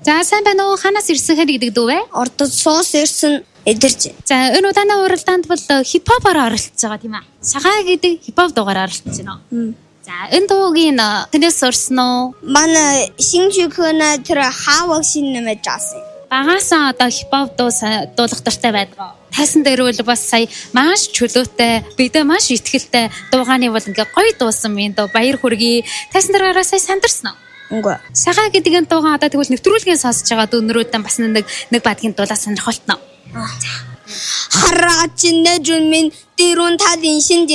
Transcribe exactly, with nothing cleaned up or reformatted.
За сайн байна уу? Ханаас ирсэн хэд гэдэг дүү вэ? Ордод суус ирсэн эдэрч. За энэ удаагийн уралдаанд бол хипхопоор оролцож байгаа тийм аа. Шагаа гэдэг хипхоп дуугаар оролцож байна. За энэ дуугийн тэнэс сурсан уу? Манай шинжлэхүүнээ тэр хааваг шинэмэж асан. Багаасаа одоо хипхоп дуу дуулах дуртай байдаг. Тайсан дээр бол бас сая маш чөлөөтэй, бидээ маш ихтгэлтэй дуугааны бол ингээ гоё дуусан юм доо. Баяр хүргэе. Тайсан дээрээ сая сандарсан уу? Үгүй. Шагаа гэдэг энэ дуугаа одоо тэгвэл нэвтрүүлгийн сонсож байгаа дүүнрүүдэн бас нэг нэг бадгийн дуулаа сонирхолтно. Хараач нэ жүн минь дэрүүн талын шинж